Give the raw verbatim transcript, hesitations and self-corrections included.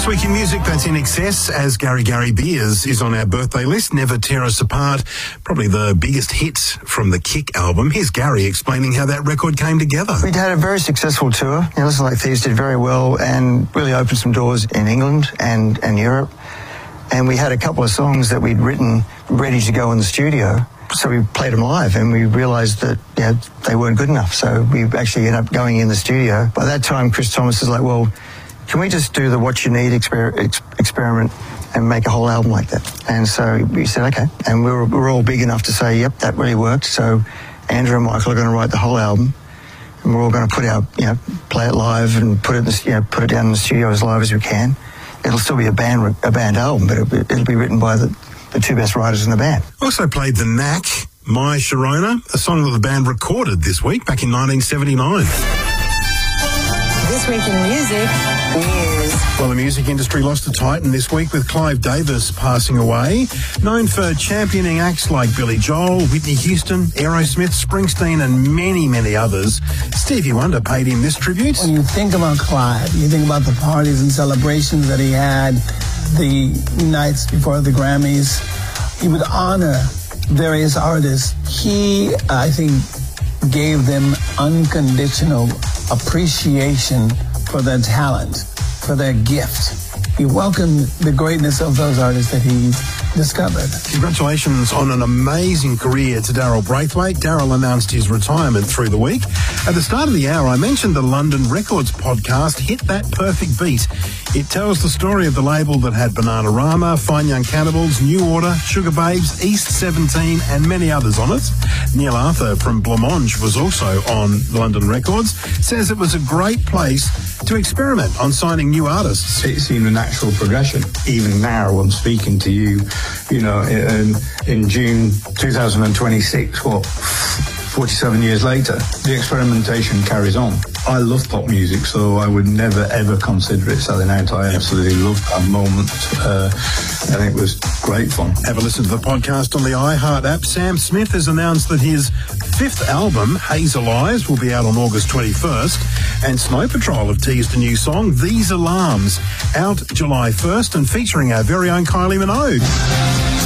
This week in music, that's In Excess, as Gary Gary Beers is on our birthday list. Never Tear Us Apart, probably the biggest hit from the Kick album. Here's Gary explaining how that record came together. We'd had a very successful tour. You know, Listen Like Thieves did very well and really opened some doors in England and, and Europe. And we had a couple of songs that we'd written ready to go in the studio. So we played them live and we realised that you know, they weren't good enough. So we actually ended up going in the studio. By that time, Chris Thomas is like, well, can we just do the What You Need exper- ex- experiment and make a whole album like that? And so we said, okay. And we were, we were all big enough to say, yep, that really worked. So Andrew and Michael are going to write the whole album. And we're all going to put out, you know, play it live and put it, in the, you know, put it down in the studio as live as we can. It'll still be a band, a band album, but it'll be, it'll be written by the, the two best writers in the band. Also played The Knack, My Sharona, a song that the band recorded this week back in nineteen seventy-nine. This week in music, news. Well, the music industry lost a titan this week with Clive Davis passing away. Known for championing acts like Billy Joel, Whitney Houston, Aerosmith, Springsteen and many, many others, Stevie Wonder paid him this tribute. When you think about Clive, you think about the parties and celebrations that he had, the nights before the Grammys. He would honor various artists. He, I think, gave them unconditional appreciation for their talent, for their gift. He welcomed the greatness of those artists that he discovered. Congratulations on an amazing career to Daryl Braithwaite. Daryl announced his retirement through the week. At the start of the hour, I mentioned the London Records podcast, Hit That Perfect Beat. It tells the story of the label that had Bananarama, Fine Young Cannibals, New Order, Sugar Babes, East seventeen and many others on it. Neil Arthur from Blancmange was also on London Records, says it was a great place to experiment on signing new artists. It seemed a natural progression. Even now, I'm speaking to you, you know, in, in June two thousand twenty-six, what, forty-seven years later, the experimentation carries on. I love pop music, so I would never, ever consider it selling out. I absolutely loved that moment, uh, and it was great fun. Have a listen to the podcast on the iHeart app. Sam Smith has announced that his fifth album, Hazel Eyes, will be out on August twenty-first, and Snow Patrol have teased a new song, These Alarms, out July first, and featuring our very own Kylie Minogue.